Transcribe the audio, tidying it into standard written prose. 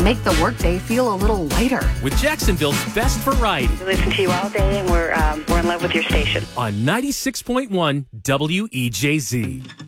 make the workday feel a little lighter. With Jacksonville's best variety. We listen to you all day, and we're in love with your station. On 96.1 WEJZ.